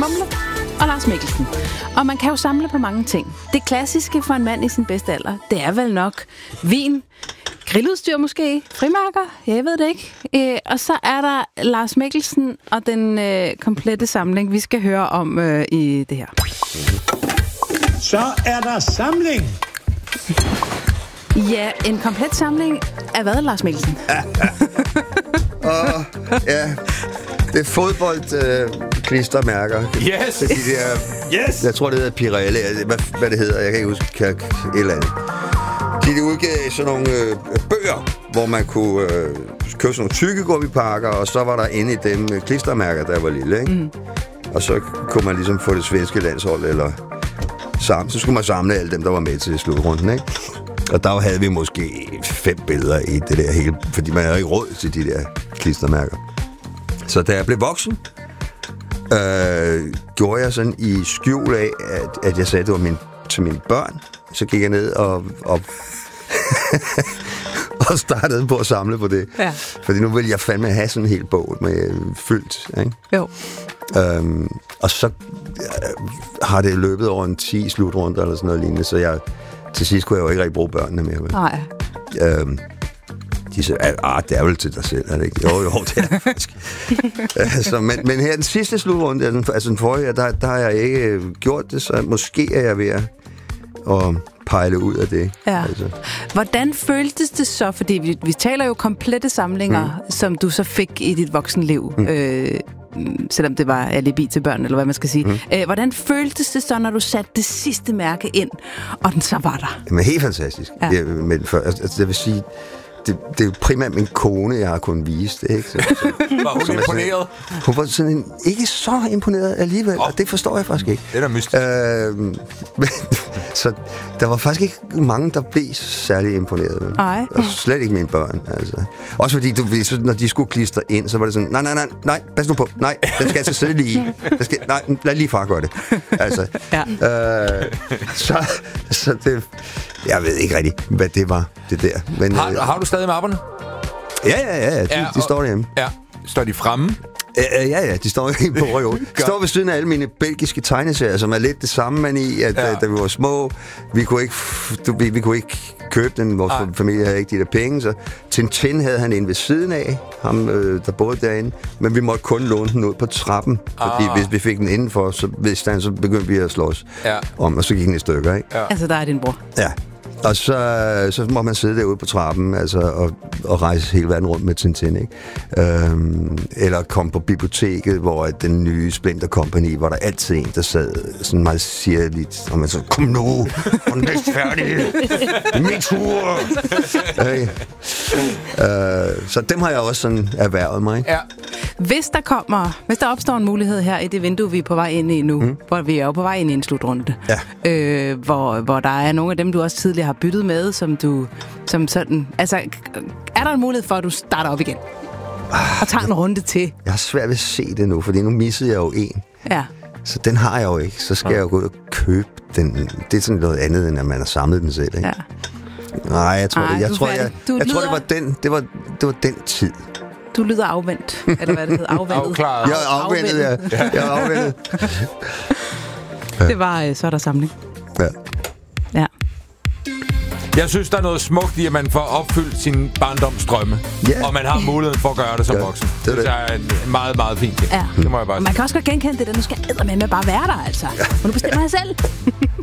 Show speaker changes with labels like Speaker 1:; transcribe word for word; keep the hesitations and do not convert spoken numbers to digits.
Speaker 1: Mumle og Lars Mikkelsen. Og man kan jo samle på mange ting. Det klassiske for en mand i sin bedste alder, det er vel nok vin, grilludstyr måske, frimærker, jeg ved det ikke. Øh, og så er der Lars Mikkelsen og den øh, komplette samling, vi skal høre om øh, i det her.
Speaker 2: Så er der samling!
Speaker 1: Ja, en komplet samling af hvad, Lars Mikkelsen?
Speaker 3: Og ja, det er fodbold øh, klistermærker.
Speaker 4: Yes!
Speaker 3: De der,
Speaker 4: yes!
Speaker 3: Jeg tror, det hedder Pirelli. Hvad, hvad det hedder, jeg kan ikke huske kan, et eller andet. De, de udgav sådan nogle øh, bøger, hvor man kunne øh, købe sådan nogle tyggegummipakker, og så var der inde i dem øh, klistermærker, der var lille, ikke? Mm. Og så kunne man ligesom få det svenske landshold, eller sammen. Så skulle man samle alle dem, der var med til slutrunden, ikke? Og der havde vi måske fem billeder i det der hele, fordi man havde ikke råd til de der klistermærker. Så da jeg blev voksen, øh, gjorde jeg sådan i skjul af, at, at jeg sagde, at det var min, til mine børn. Så gik jeg ned og, og, og startede på at samle på det. Ja. Fordi nu ville jeg fandme have sådan en hel bog med fyldt, ikke?
Speaker 1: Jo.
Speaker 3: Øhm, og så øh, har det løbet over en ti slutrunder eller sådan noget lignende, så jeg... Til sidst kunne jeg jo ikke rigtig bruge børnene mere.
Speaker 1: Nej.
Speaker 3: Øhm, de sagde, ah, det er vel til dig selv, er det ikke? Jo, jo, det er faktisk. altså, men, men her den sidste slutrunde, altså den forrige, der, der har jeg ikke gjort det, så måske er jeg ved at, at pejle ud af det.
Speaker 1: Ja.
Speaker 3: Altså.
Speaker 1: Hvordan føltes det så? Fordi vi, vi taler jo komplette samlinger, mm. som du så fik i dit voksenliv. Mm. Øh, selvom det var alibi til børn, eller hvad man skal sige. Mm. Æh, hvordan føltes det så, når du satte det sidste mærke ind, og den så var der?
Speaker 3: Jamen, helt fantastisk. Ja. Ja, men for, altså, jeg vil sige, det, det er jo primært min kone, jeg har kunnet vise det, ikke? Så, så,
Speaker 4: var hun imponeret?
Speaker 3: Sådan, hun var sådan en, ikke så imponeret alligevel, oh. og det forstår jeg faktisk ikke.
Speaker 4: Det er da mystisk.
Speaker 3: Øh, men, så der var faktisk ikke mange, der blev særlig imponeret.
Speaker 1: Nej.
Speaker 3: Og slet ikke mine børn, altså. Også fordi, du, når de skulle klistre ind, så var det sådan, nej, nej, nej, nej, pas nu på, nej, den skal altså sidde lige. Den skal, nej, lad lige far gøre det. Altså, ja. øh, så, så det, jeg ved ikke rigtig, hvad det var, det der. Men,
Speaker 4: har, har du stadig mapperne?
Speaker 3: Ja, ja, ja, ja, de, ja, de står derhjemme.
Speaker 4: Ja, står de fremme?
Speaker 3: Ja, ja, de står ikke på reol. De står ved siden af alle mine belgiske tegneserier, som er lidt det samme, man i, at ja. da vi var små, vi kunne ikke, du, vi, vi kunne ikke købe den, vores Ej. familie havde ikke de der penge, så Tintin havde han inde ved siden af, ham øh, der boede derinde, men vi måtte kun låne den ud på trappen, fordi ah. hvis vi fik den indenfor, så, hvis den, så begyndte vi at slås ja. om, og så gik den i stykker, ikke?
Speaker 1: Ja. Altså, der er din bror.
Speaker 3: Ja. Og så, så må man sidde derude på trappen altså, og, og rejse hele verden rundt med Tintin, ikke? Øhm, eller komme på biblioteket, hvor den nye Splinter Company, hvor der altid en, der sad sådan meget sirligt, og man så, kom nu, og den er færdig, min tur! Okay. Øh, så dem har jeg også sådan erhvervet mig.
Speaker 1: Ja. Hvis der kommer, hvis der opstår en mulighed her i det vindue, vi er på vej ind i nu, mm. hvor vi er jo på vej ind i en slutrunde, ja. øh, hvor, hvor der er nogle af dem, du også tidligere har byttet med, som du, som sådan, altså, er der en mulighed for, at du starter op igen? Og tager en runde til?
Speaker 3: Jeg har svært ved at se det nu, fordi nu missede jeg jo en.
Speaker 1: Ja.
Speaker 3: Så den har jeg jo ikke. Så skal ja. jeg jo gå ud og købe den. Det er sådan noget andet, end at man har samlet den selv, ikke? Ja. Nej, jeg tror, Ej, det, jeg, tror, jeg, jeg, jeg lyder... tror, det var den, det var, det var den tid.
Speaker 1: Du lyder afvendt, eller hvad det hedder, afventet.
Speaker 4: Afklaret.
Speaker 3: Jeg er afventet, ja. Jeg er afventet.
Speaker 1: Det var, så er der samling.
Speaker 3: Ja.
Speaker 1: Ja.
Speaker 4: Jeg synes, der er noget smukt i, at man får opfyldt sin barndomsdrømme. Yeah. Og man har muligheden for at gøre det som ja, voksen. Det, det er en meget, meget fin ting.
Speaker 1: Ja.
Speaker 4: Det må jeg bare sige.
Speaker 1: Man kan også godt genkende det, der nu skal jeg med bare være der, altså. Ja. Og nu bestemmer jeg selv.